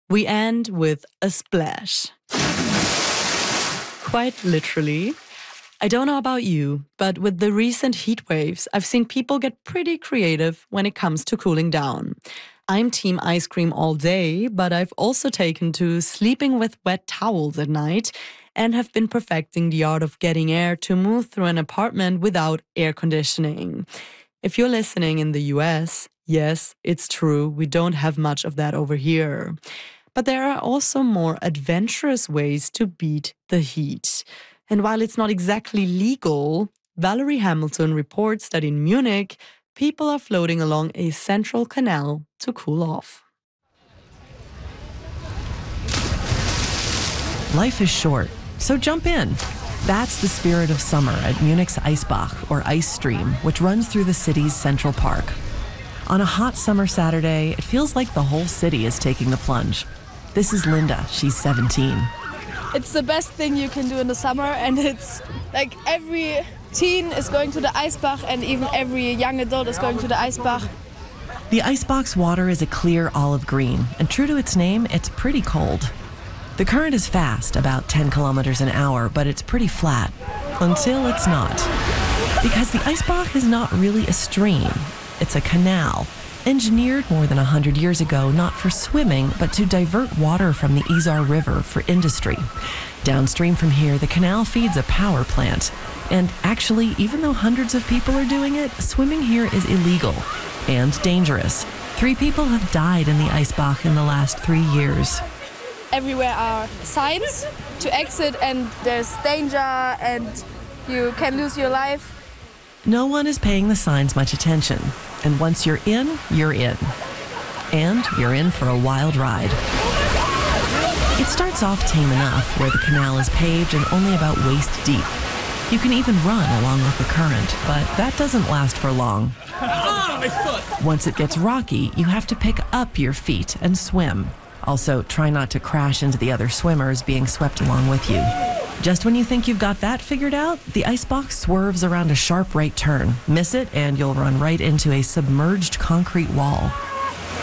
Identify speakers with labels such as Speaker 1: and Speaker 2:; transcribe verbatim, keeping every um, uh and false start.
Speaker 1: We end with a splash. Quite literally. I don't know about you, but with the recent heat waves, I've seen people get pretty creative when it comes to cooling down. I'm team ice cream all day, but I've also taken to sleeping with wet towels at night and have been perfecting the art of getting air to move through an apartment without air conditioning. If you're listening in the U S, yes, it's true, we don't have much of that over here. But there are also more adventurous ways to beat the heat. And while it's not exactly legal, Valerie Hamilton reports that in Munich, people are floating along a central canal to cool off.
Speaker 2: Life is short, so jump in. That's the spirit of summer at Munich's Eisbach, or ice stream, which runs through the city's Central Park. On a hot summer Saturday, it feels like the whole city is taking the plunge. This is Linda, she's seventeen.
Speaker 3: It's the best thing you can do in the summer, and it's like every teen is going to the Eisbach and even every young adult is going to the Eisbach.
Speaker 2: The Eisbach's water is a clear olive green, and true to its name, it's pretty cold. The current is fast, about ten kilometers an hour, but it's pretty flat. Until it's not. Because the Eisbach is not really a stream, it's a canal. Engineered more than one hundred years ago, not for swimming, but to divert water from the Isar River for industry. Downstream from here, the canal feeds a power plant. And actually, even though hundreds of people are doing it, swimming here is illegal and dangerous. Three people have died in the Eisbach in the last three years.
Speaker 3: Everywhere are signs to exit, and there's danger and you can lose your life.
Speaker 2: No one is paying the signs much attention. And once you're in, you're in. And you're in for a wild ride. It starts off tame enough, where the canal is paved and only about waist deep. You can even run along with the current, but that doesn't last for long.
Speaker 4: Ah, my foot!
Speaker 2: Once it gets rocky, you have to pick up your feet and swim. Also, try not to crash into the other swimmers being swept along with you. Just when you think you've got that figured out, the Eisbach swerves around a sharp right turn. Miss it, and you'll run right into a submerged concrete wall.